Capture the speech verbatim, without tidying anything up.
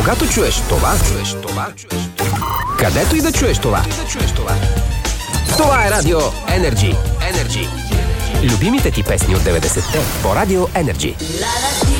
Когато чуеш това, чуеш това, където и да чуеш това. Това е Радио Energy. Energy. Любимите ти песни от деветдесетте по Радио Energy.